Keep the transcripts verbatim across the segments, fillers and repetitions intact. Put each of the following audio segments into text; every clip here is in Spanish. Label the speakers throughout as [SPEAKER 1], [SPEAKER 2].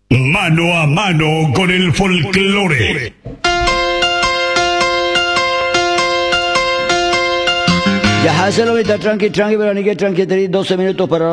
[SPEAKER 1] Mano a mano con el folclore.
[SPEAKER 2] Ya, se lo viste, tranqui, tranqui, pero ni que tranqui, tenéis doce minutos para la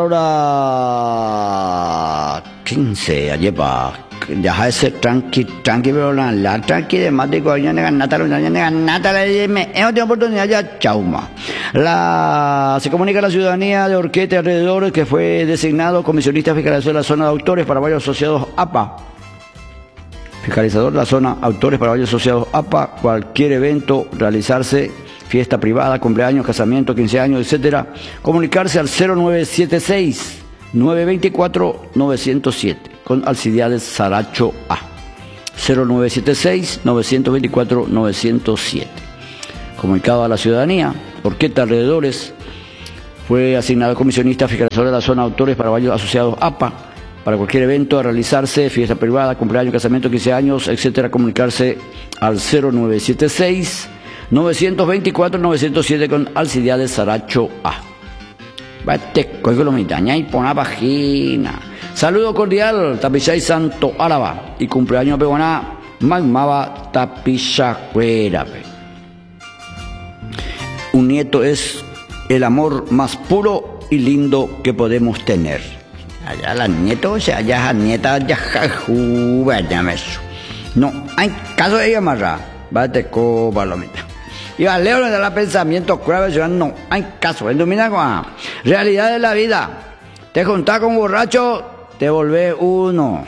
[SPEAKER 2] hora quince, ayepa. Ya, ese tranqui, tranqui, pero la, la tranqui de más de coño, nega, nata, nega, nata, me, es otra oportunidad, ya, chauma. La, se comunica a la ciudadanía de Orquete alrededor que fue designado comisionista fiscalizador de la zona de autores para varios asociados A P A. Fiscalizador de la zona autores para varios asociados A P A, cualquier evento realizarse, fiesta privada, cumpleaños, casamiento, quince años, etcétera, comunicarse al cero nueve siete seis, nueve dos cuatro, nueve cero siete con Alcibiades Saracho A. cero nueve siete seis, nueve dos cuatro, nueve cero siete. Comunicado a la ciudadanía, Orqueta Alrededores fue asignado comisionista fiscalizador de la zona autores para varios asociados A P A, para cualquier evento a realizarse, fiesta privada, cumpleaños, casamiento, quince años, etcétera, comunicarse al cero nueve siete seis, nueve dos cuatro, nueve cero siete con Alcibiades Saracho A. Vete, coge lo mitaña y pon la página. Saludo cordial, Tapichay Santo Álava y cumpleaños peguaná, Magmaba Tapichacuera. Un nieto es el amor más puro y lindo que podemos tener. Allá la nieta, o sea, allá la nieta, ya jajú, vaya eso. No, hay caso de ella amarrada. Vete co palomita. Y a Leo le da la pensamiento clave, no hay caso. Mira con realidad de la vida. Te juntás con borracho, te volvés uno.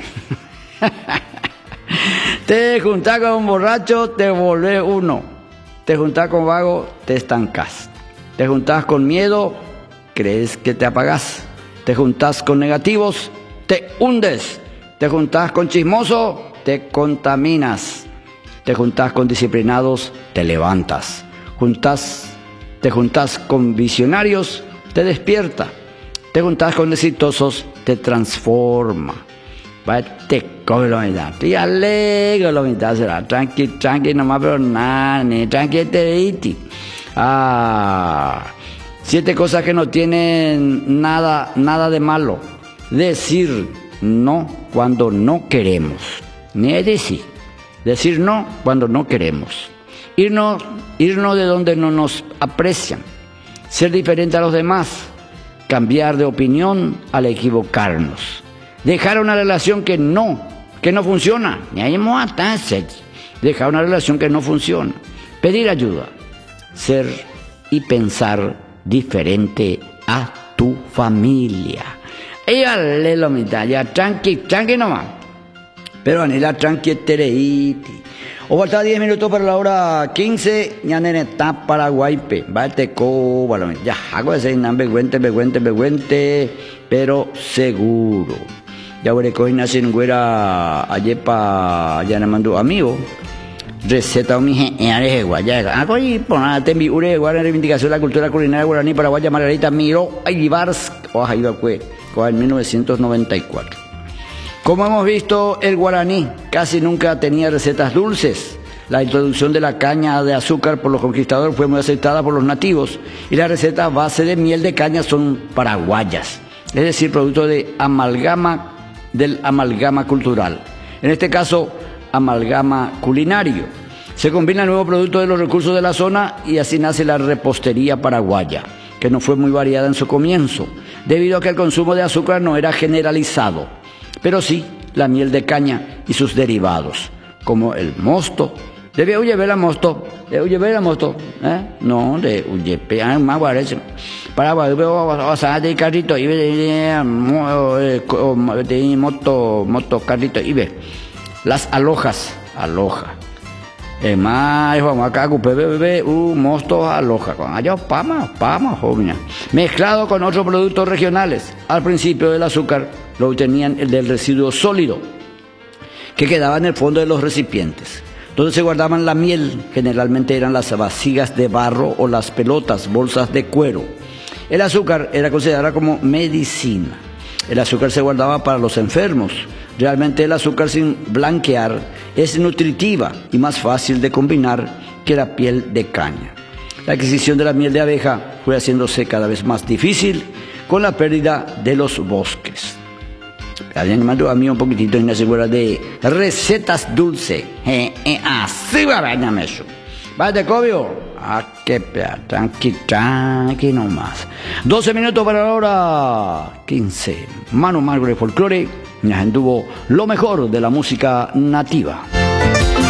[SPEAKER 2] Te juntás con borracho, te volvés uno. Te juntás con vago, te estancás. Te juntás con miedo, crees que te apagás. Te juntás con negativos, te hundes. Te juntás con chismoso, te contaminas. Te juntás con disciplinados, te levantas. Juntás, te juntás con visionarios, te despierta. Te juntás con exitosos, te transforma. Te coge la mitad. Te alegro la mitad será. Tranqui, tranqui, nomás, pero nada, ni tranqui, te Ah, siete cosas que no tienen nada, nada de malo. Decir no cuando no queremos. Ni es decir. Decir no cuando no queremos. Irnos, irnos de donde no nos aprecian. Ser diferente a los demás. Cambiar de opinión al equivocarnos. Dejar una relación que no, que no funciona. Dejar una relación que no funciona. Pedir ayuda. Ser y pensar diferente a tu familia. Ella le lo mitad, ya tranqui, tranqui nomás. Pero anila tranqui tereiti. O falta diez minutos para la hora quince, ya nene está Paraguaype. Vate co, ya hago ese nan beguente, beguente, beguente, pero seguro. Ya voy a coger una güera ayepa, ya le mando amigo. Receta mi gente, guaya. Hago y ponate mi ure, guarda reivindicación de la cultura culinaria guaraní paraguaya Margarita Miro Ayvars, o Ayvacue, en mil novecientos noventa y cuatro. Como hemos visto, el guaraní casi nunca tenía recetas dulces. La introducción de la caña de azúcar por los conquistadores fue muy aceptada por los nativos y las recetas a base de miel de caña son paraguayas, es decir, producto de amalgama del amalgama cultural. En este caso, amalgama culinario. Se combina el nuevo producto de los recursos de la zona y así nace la repostería paraguaya, que no fue muy variada en su comienzo, debido a que el consumo de azúcar no era generalizado, pero sí la miel de caña y sus derivados, como el mosto. Debe huye ver la mosto, debe huye ver la mosto, ¿eh? No, de huye pean más guarece. Para pasar de carrito y ve de moto, moto carrito y ve. Las alojas, aloja. Es más, vamos acá, bebé, bebé, un mosto aloja. Con allá, pama, pama, joven. Mezclado con otros productos regionales. Al principio del azúcar lo obtenían el del residuo sólido, que quedaba en el fondo de los recipientes. Donde se guardaban la miel, generalmente eran las vasijas de barro o las pelotas, bolsas de cuero. El azúcar era considerada como medicina. El azúcar se guardaba para los enfermos. Realmente el azúcar sin blanquear es nutritiva y más fácil de combinar que la piel de caña. La adquisición de la miel de abeja fue haciéndose cada vez más difícil con la pérdida de los bosques. También mando a mí un poquitito en la segura de recetas dulces. Eh, eh, así va a bañarme eso. Vaya, Cobio. Ah, qué pea, tranqui, tranqui nomás. doce minutos para la hora quince. Manu Margo de Folclore nos anduvo lo mejor de la música nativa.